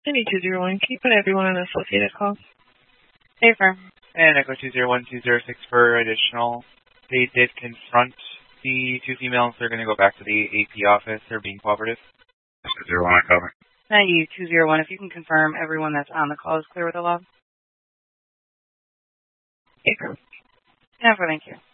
Any 201, can you put everyone on associated call? Affirm. And Echo 201-206 for additional. They did confront the two females. They're going to go back to the AP office. They're being cooperative. 201, I cover. 201, if you can confirm everyone that's on the call is clear with the log. Affirm. Affirm, thank you.